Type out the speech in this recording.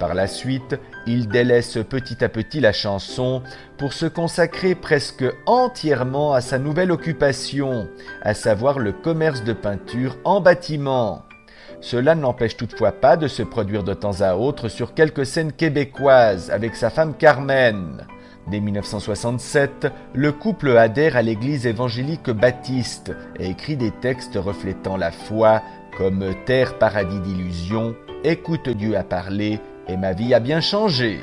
Par la suite, il délaisse petit à petit la chanson pour se consacrer presque entièrement à sa nouvelle occupation, à savoir le commerce de peinture en bâtiment. Cela ne l'empêche toutefois pas de se produire de temps à autre sur quelques scènes québécoises avec sa femme Carmen. Dès 1967, le couple adhère à l'église évangélique baptiste et écrit des textes reflétant la foi comme « Terre paradis d'illusions »,« Écoute Dieu à parler » et « Ma vie a bien changé ».